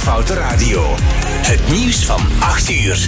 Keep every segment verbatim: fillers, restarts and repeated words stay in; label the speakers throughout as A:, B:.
A: Foute Radio. Het nieuws van acht uur.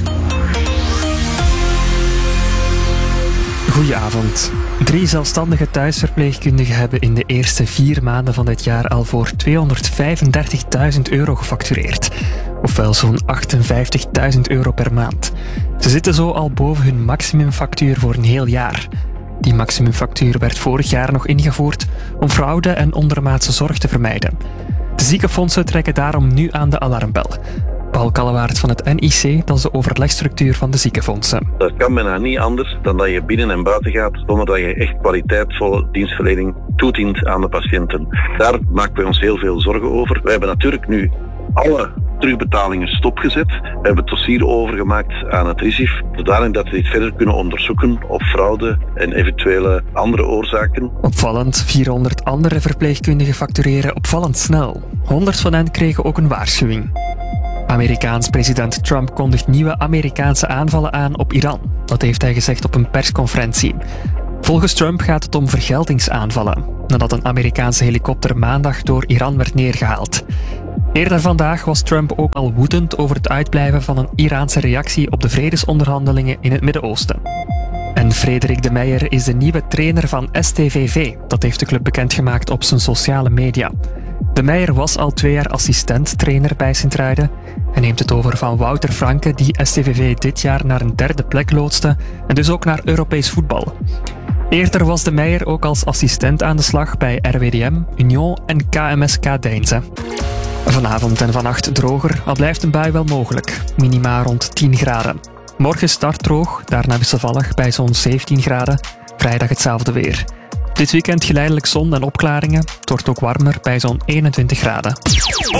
B: Goedenavond. Drie zelfstandige thuisverpleegkundigen hebben in de eerste vier maanden van dit jaar al voor tweehonderdvijfendertigduizend euro gefactureerd. Ofwel zo'n achtenvijftigduizend euro per maand. Ze zitten zo al boven hun maximumfactuur voor een heel jaar. Die maximumfactuur werd vorig jaar nog ingevoerd om fraude en ondermaatse zorg te vermijden. De ziekenfondsen trekken daarom nu aan de alarmbel. Paul Kallewaert van het N I C, dat is de overlegstructuur van de ziekenfondsen.
C: Dat kan bijna niet anders dan dat je binnen en buiten gaat, zonder dat je echt kwaliteitvolle dienstverlening toedient aan de patiënten. Daar maken wij ons heel veel zorgen over. We hebben natuurlijk nu alle terugbetalingen stopgezet. We hebben het dossier overgemaakt aan het R I S I F, zodanig dat we dit verder kunnen onderzoeken op fraude en eventuele andere oorzaken.
B: Opvallend, vierhonderd andere verpleegkundigen factureren opvallend snel. honderd van hen kregen ook een waarschuwing. Amerikaans president Trump kondigt nieuwe Amerikaanse aanvallen aan op Iran. Dat heeft hij gezegd op een persconferentie. Volgens Trump gaat het om vergeldingsaanvallen, nadat een Amerikaanse helikopter maandag door Iran werd neergehaald. Eerder vandaag was Trump ook al woedend over het uitblijven van een Iraanse reactie op de vredesonderhandelingen in het Midden-Oosten. En Frederik de Meijer is de nieuwe trainer van S T V V. Dat heeft de club bekendgemaakt op zijn sociale media. De Meijer was al twee jaar assistent-trainer bij Sint-Truiden. Hij neemt het over van Wouter Franke, die S T V V dit jaar naar een derde plek loodste en dus ook naar Europees voetbal. Eerder was de Meijer ook als assistent aan de slag bij R W D M, Union en K M S K Deinze. Vanavond en vannacht droger, al blijft een bui wel mogelijk. Minima rond tien graden. Morgen start droog, daarna wisselvallig bij zo'n zeventien graden. Vrijdag hetzelfde weer. Dit weekend geleidelijk zon en opklaringen. Het wordt ook warmer bij zo'n eenentwintig graden.